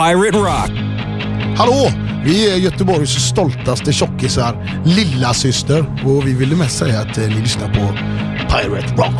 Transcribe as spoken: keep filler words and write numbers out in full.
Pirate Rock. Hallå, vi är Göteborgs stoltaste tjockisar, lilla syster. Och vi ville mest säga att eh, ni lyssnar på Pirate Rock.